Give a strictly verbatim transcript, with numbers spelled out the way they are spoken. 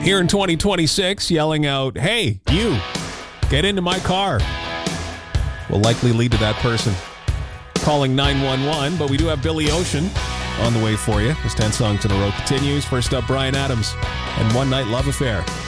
here in twenty twenty-six, yelling out, "Hey, you, get into my car," will likely lead to that person calling nine one one. But we do have Billy Ocean on the way for you. This ten songs in a row continues. First up, Bryan Adams and One Night Love Affair.